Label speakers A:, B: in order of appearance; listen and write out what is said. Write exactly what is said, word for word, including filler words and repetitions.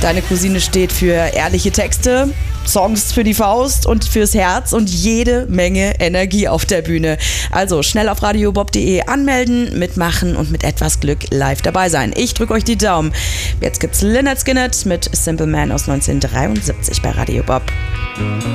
A: Deine Cousine steht für ehrliche Texte, Songs für die Faust und fürs Herz und jede Menge Energie auf der Bühne. Also schnell auf radiobob punkt de anmelden, mitmachen und mit etwas Glück live dabei sein. Ich drücke euch die Daumen. Jetzt gibt's Lynyrd Skynyrd mit Simple Man aus neunzehnhundertdreiundsiebzig bei Radio Bob.